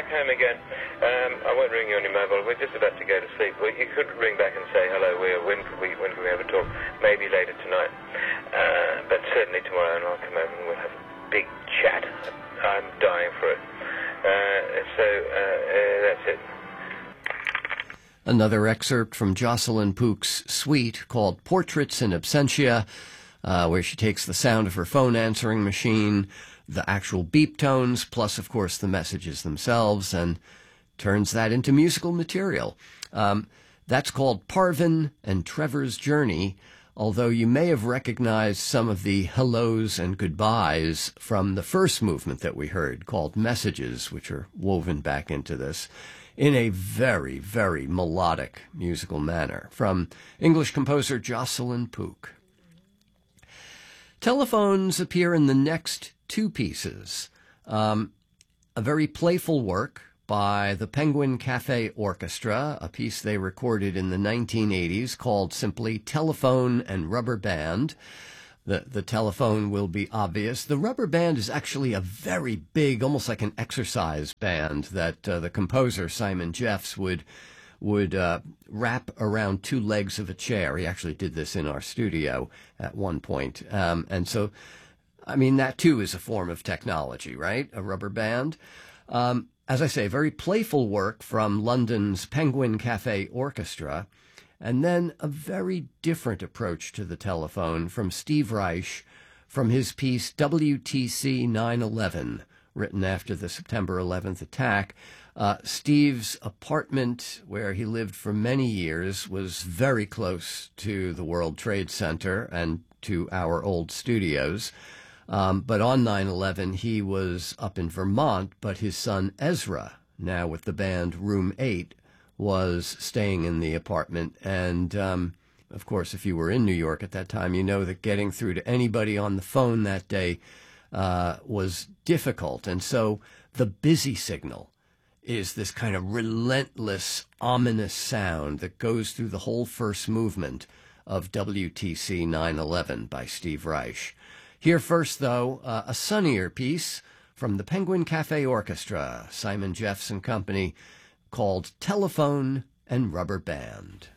back home again. I won't ring you on your mobile. We're just about to go to sleep. Well, you could ring back and say hello. When could we have a talk? Maybe later tonight. But certainly tomorrow, and I'll come over and we'll have a big chat. I'm dying for it. That's it. Another excerpt from Jocelyn Pook's suite called Portraits in Absentia, where she takes the sound of her phone answering machine, the actual beep tones, plus, of course, the messages themselves, and turns that into musical material. That's called Parvin and Trevor's Journey, although you may have recognized some of the hellos and goodbyes from the first movement that we heard, called Messages, which are woven back into this in a very, very melodic musical manner, from English composer Jocelyn Pook. Telephones appear in the next two pieces. A very playful work by the Penguin Cafe Orchestra, a piece they recorded in the 1980s called simply Telephone and Rubber Band. The telephone will be obvious. The rubber band is actually a very big, almost like an exercise band that the composer, Simon Jeffs, would wrap around two legs of a chair. He actually did this in our studio at one point. And so, I mean, that too is a form of technology, right? A rubber band. As I say, very playful work from London's Penguin Cafe Orchestra. And then a very different approach to the telephone from Steve Reich from his piece WTC 9/11, written after the September 11th attack. Steve's apartment, where he lived for many years, was very close to the World Trade Center and to our old studios. But on 9/11, he was up in Vermont, but his son Ezra, now with the band Room 8, was staying in the apartment. And, of course, if you were in New York at that time, you know that getting through to anybody on the phone that day was difficult. And so the busy signal is this kind of relentless, ominous sound that goes through the whole first movement of WTC 9/11 by Steve Reich. Here first, though, a sunnier piece from the Penguin Cafe Orchestra, Simon Jeffs and Company, called Telephone and Rubber Band.